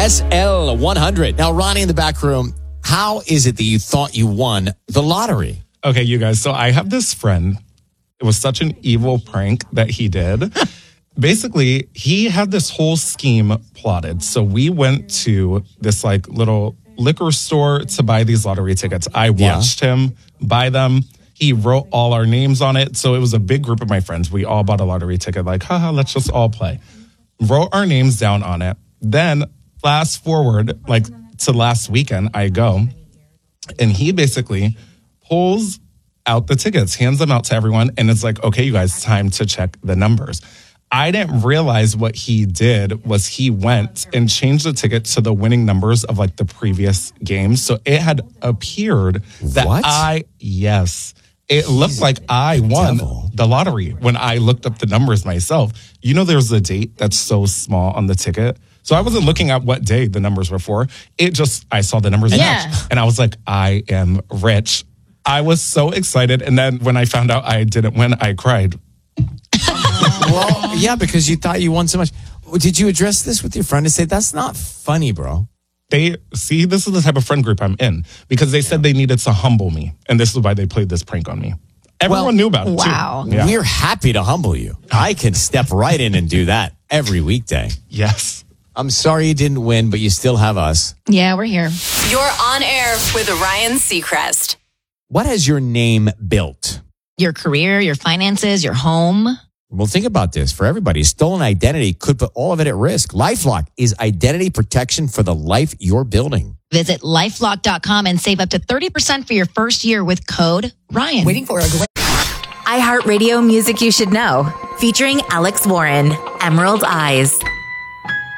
SL100. Now, Ronnie in the back room, how is it that you thought you won the lottery? Okay, you guys. So I have this friend. It was such an evil prank that he did. Basically, he had this whole scheme plotted. So we went to this like little liquor store to buy these lottery tickets. I watched him buy them. He wrote all our names on it. So it was a big group of my friends. We all bought a lottery ticket, like, haha, let's just all play. Wrote our names down on it. Then fast forward, like to last weekend, I go and he basically pulls out the tickets, hands them out to everyone. And it's like, okay, you guys, time to check the numbers. I didn't realize what he did was he went and changed the ticket to the winning numbers of like the previous games. So it had appeared that it looked like I won the lottery when I looked up the numbers myself. You know, there's a date that's so small on the ticket. So I wasn't looking at what day the numbers were for. I saw the numbers match. And I was like, I am rich. I was so excited. And then when I found out I didn't win, I cried. Well, yeah, because you thought you won so much. Did you address this with your friend and say, that's not funny, bro? This is the type of friend group I'm in because they said they needed to humble me. And this is why they played this prank on me. Everyone knew about it, too. Wow. Yeah. We're happy to humble you. I can step right in and do that every weekday. Yes. I'm sorry you didn't win, but you still have us. Yeah, we're here. You're on air with Ryan Seacrest. What has your name built? Your career, your finances, your home. Well, think about this. For everybody, stolen identity could put all of it at risk. LifeLock is identity protection for the life you're building. Visit LifeLock.com and save up to 30% for your first year with code Ryan. Waiting for a great iHeartRadio Music You Should Know, featuring Alex Warren, Emerald Eyes.